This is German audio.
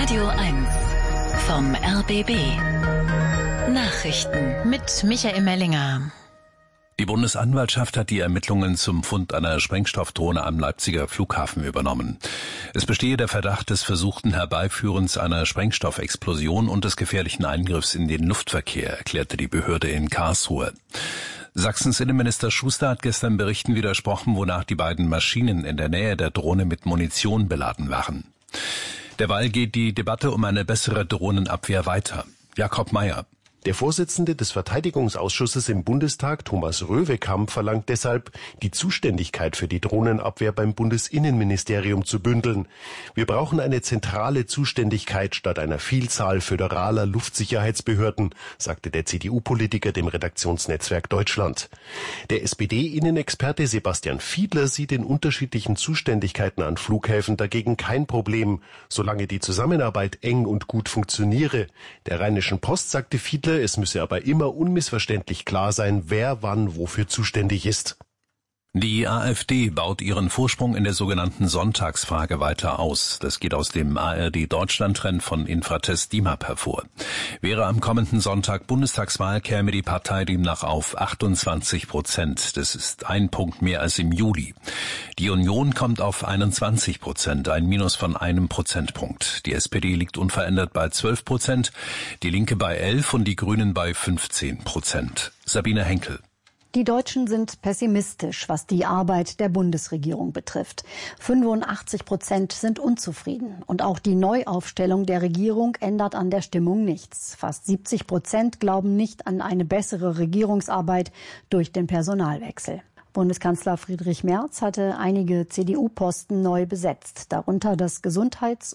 Radio 1 vom RBB. Nachrichten mit Michael Mellinger. Die Bundesanwaltschaft hat die Ermittlungen zum Fund einer Sprengstoffdrohne am Leipziger Flughafen übernommen. Es bestehe der Verdacht des versuchten Herbeiführens einer Sprengstoffexplosion und des gefährlichen Eingriffs in den Luftverkehr, erklärte die Behörde in Karlsruhe. Sachsens Innenminister Schuster hat gestern Berichten widersprochen, wonach die beiden Maschinen in der Nähe der Drohne mit Munition beladen waren. Derweil geht die Debatte um eine bessere Drohnenabwehr weiter. Jakob Mayer. Der Vorsitzende des Verteidigungsausschusses im Bundestag, Thomas Röwekamp, verlangt deshalb, die Zuständigkeit für die Drohnenabwehr beim Bundesinnenministerium zu bündeln. Wir brauchen eine zentrale Zuständigkeit statt einer Vielzahl föderaler Luftsicherheitsbehörden, sagte der CDU-Politiker dem Redaktionsnetzwerk Deutschland. Der SPD-Innenexperte Sebastian Fiedler sieht in unterschiedlichen Zuständigkeiten an Flughäfen dagegen kein Problem, solange die Zusammenarbeit eng und gut funktioniere. Der Rheinischen Post sagte Fiedler, es müsse aber immer unmissverständlich klar sein, wer wann wofür zuständig ist. Die AfD baut ihren Vorsprung in der sogenannten Sonntagsfrage weiter aus. Das geht aus dem ARD-Deutschland-Trend von Infratest DIMAP hervor. Wäre am kommenden Sonntag Bundestagswahl, käme die Partei demnach auf 28%. Das ist ein Punkt mehr als im Juli. Die Union kommt auf 21%, ein Minus von einem Prozentpunkt. Die SPD liegt unverändert bei 12%, die Linke bei 11% und die Grünen bei 15%. Sabine Henkel. Die Deutschen sind pessimistisch, was die Arbeit der Bundesregierung betrifft. 85% sind unzufrieden. Und auch die Neuaufstellung der Regierung ändert an der Stimmung nichts. Fast 70% glauben nicht an eine bessere Regierungsarbeit durch den Personalwechsel. Bundeskanzler Friedrich Merz hatte einige CDU-Posten neu besetzt, darunter das Gesundheits-